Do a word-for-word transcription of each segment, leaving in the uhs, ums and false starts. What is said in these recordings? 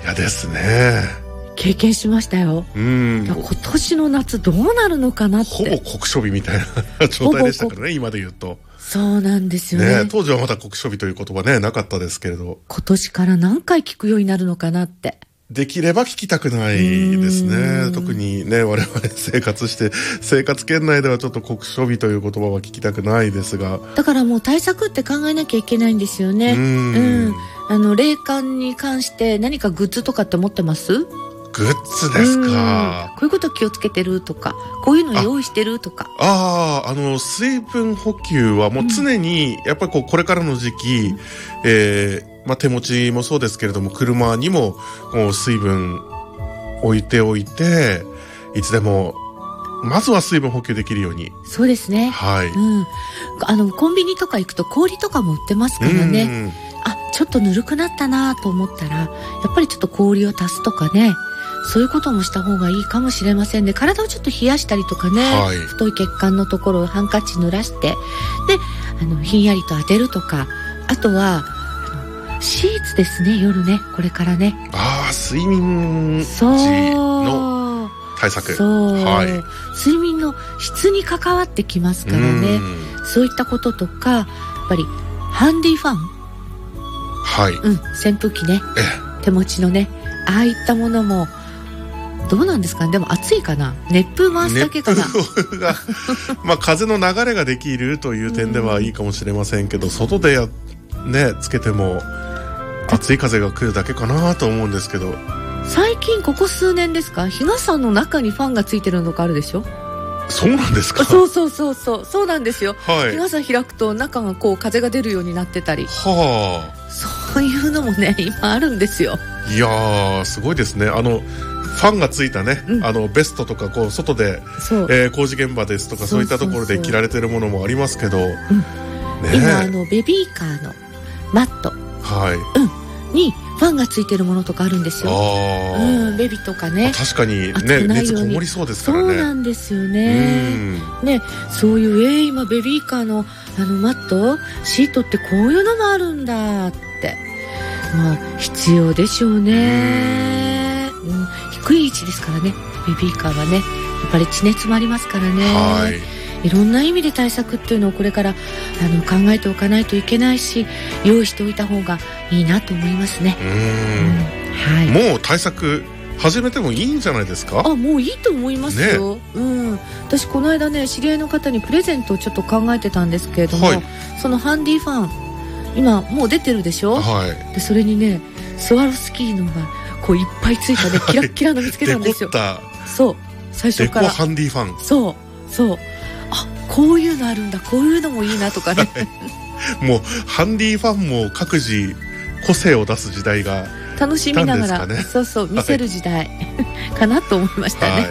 やですね。 経験しましたよ。 うん。 今年の夏どうなるのかなって。 ほぼ酷暑日みたいな状態でしたからね、今で言うと。 そうなんですよね。 ね、当時はまだ酷暑日という言葉ねなかったですけれど。 今年から何回聞くようになるのかなって。 できれば聞きたくないですね。特にね、我々生活して生活圏内ではちょっと酷暑日という言葉は聞きたくないですが、 だからもう対策って考えなきゃいけないんですよね。うん、うん、あの冷感に関して何かグッズとかって持ってます？ グッズですか。 こういうこと気をつけてるとか、こういうの用意してるとか。 ああ、あの水分補給はもう常にやっぱりこうこれからの時期、うん、えーまあ、手持ちもそうですけれども、車にもこう水分置いておいて、いつでもまずは水分補給できるように。 そうですね。 はい。 うん。あのコンビニとか行くと氷とかも売ってますからね。あ、ちょっとぬるくなったなと思ったら、やっぱりちょっと氷を足すとかね。そういうこともした方がいいかもしれませんね。体をちょっと冷やしたりとかね、はい、太い血管のところをハンカチ濡らして、で、あのひんやりと当てるとか、あとはあのシーツですね、夜ね、これからね。 ああ、睡眠時の対策。 そう、 はい、 睡眠の質に関わってきますからね。そういったこととか、やっぱりハンディファン、 はい、 うん、扇風機ね、手持ちのね、ああいったものもどうなんですかね。でも暑いかな、熱風回すだけかな。 熱風がまあ風の流れができるという点ではいいかもしれませんけど、外でやねつけても暑い風が来るだけかなと思うんですけど、 最近ここ数年ですか、日傘の中にファンがついてるのがあるでしょ。 そうなんですか。 そうそうそうそうそうなんですよ、 はい、 日傘開くと中がこう風が出るようになってたり、 はあ、 そういうのもね今あるんですよ。 いやーすごいですね。あのファンがついたね、うん、あのベストとかこう外で、えー、工事現場ですとかそういったところで着られてるものもありますけど、うんね、 今あのベビーカーのマット、 はい、 うん、にファンがついてるものとかあるんですよ。あ、うん、ベビーとかね、 確かにね、熱こもりそうですからね。 そうなんですよね。ね、そういう、えー、今ベビーカーのあのマットシートってこういうのもあるんだって、まあ必要でしょうね。うん、低い位置ですからね、ベビーカーはね、やっぱり地熱もありますからね。はい、いろんな意味で対策っていうのをこれからあの考えておかないといけないし、用意しておいた方がいいなと思いますね。うん、 はい、もう対策始めてもいいんじゃないですか。 あ、もういいと思いますよ、ね、うん、私この間ね、知り合いの方にプレゼントをちょっと考えてたんですけれども、はい、そのハンディファン今もう出てるでしょ、はい、でそれにねスワロフスキーのがこういっぱいついたね、キラッキラの見つけたんですよ。そう、最初からデコハンディファン、 そうそう、あ、こういうのあるんだ、こういうのもいいなとかね、はい、 もうハンディファンも各自個性を出す時代が楽しみながら、ね、そうそう見せる時代、はい、かなと思いましたね、はい、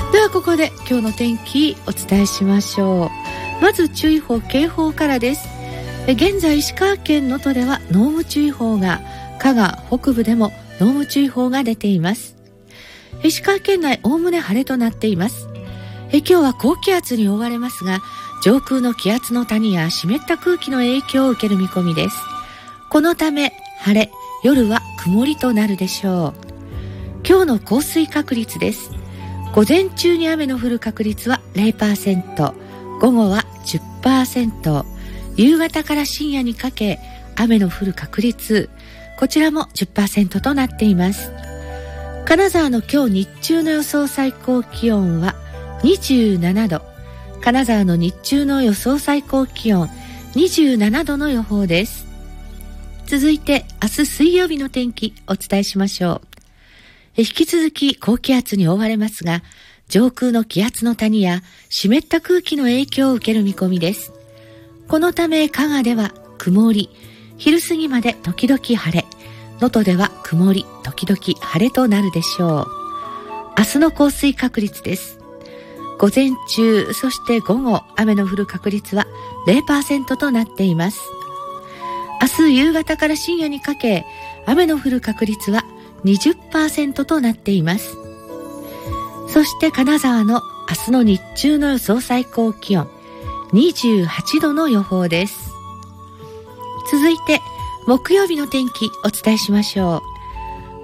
ではここで今日の天気お伝えしましょう。まず注意報警報からです。現在石川県能登では濃霧注意報が、加賀北部でも濃霧注意報が出ています。石川県内おおむね晴れとなっています。え今日は高気圧に覆われますが、上空の気圧の谷や湿った空気の影響を受ける見込みです。このため晴れ、夜は曇りとなるでしょう。今日の降水確率です。午前中に雨の降る確率は ゼロパーセント、午後は じゅっパーセント、夕方から深夜にかけ雨の降る確率、こちらも じゅっパーセント となっています。金沢の今日日中の予想最高気温はにじゅうななど、金沢の日中の予想最高気温にじゅうななどの予報です。続いて明日水曜日の天気お伝えしましょう。引き続き高気圧に覆われますが、上空の気圧の谷や湿った空気の影響を受ける見込みです。このため加賀では曇り、昼過ぎまで時々晴れ、能登では曇り時々晴れとなるでしょう。明日の降水確率です。午前中そして午後、雨の降る確率は ゼロパーセント となっています。明日夕方から深夜にかけ雨の降る確率は にじゅっパーセント となっています。そして金沢の明日の日中の予想最高気温にじゅうはちどの予報です。続いて木曜日の天気お伝えしましょう。